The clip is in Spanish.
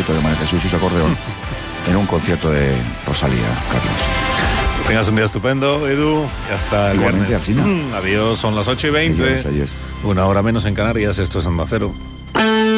concierto de María Jesús y su acordeón en un concierto de Rosalía, Carlos. Que tengas un día estupendo, Edu, y hasta el Igualmente, viernes. Alsina. Adiós, son las 8:20. Ahí es. 1 hora menos en Canarias, esto es Onda Cero.